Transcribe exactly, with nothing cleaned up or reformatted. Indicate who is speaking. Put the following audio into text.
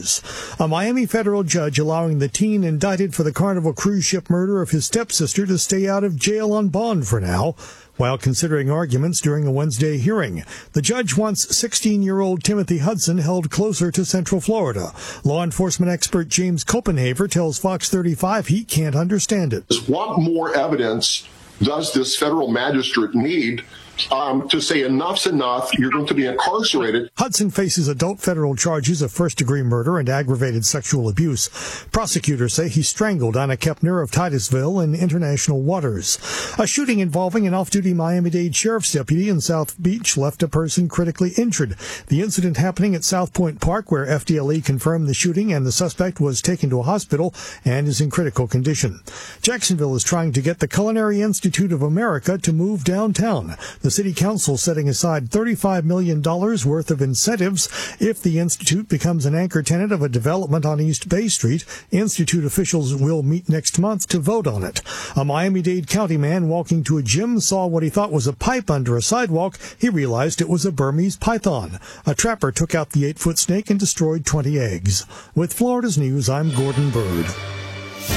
Speaker 1: charges. A Miami federal judge allowing the teen indicted for the Carnival cruise ship murder of his stepsister to stay out of jail on bond for now, while considering arguments during a Wednesday hearing. The judge wants sixteen-year-old Timothy Hudson held closer to Central Florida. Law enforcement expert James Copenhaver tells Fox thirty-five he can't understand it.
Speaker 2: What more evidence does this federal magistrate need Um, to say enough's enough, you're going to be incarcerated?
Speaker 1: Hudson faces adult federal charges of first-degree murder and aggravated sexual abuse. Prosecutors say he strangled Anna Kepner of Titusville in international waters. A shooting involving an off-duty Miami-Dade sheriff's deputy in South Beach left a person critically injured. The incident happening at South Point Park, where F D L E confirmed the shooting, and the suspect was taken to a hospital and is in critical condition. Jacksonville is trying to get the Culinary Institute of America to move downtown. The city council setting aside thirty-five million dollars worth of incentives if the institute becomes an anchor tenant of a development on East Bay Street. Institute officials will meet next month to vote on it. A Miami-Dade County man walking to a gym saw what he thought was a pipe under a sidewalk. He realized it was a Burmese python. A trapper took out the eight-foot snake and destroyed twenty eggs. With Florida's News, I'm Gordon Bird.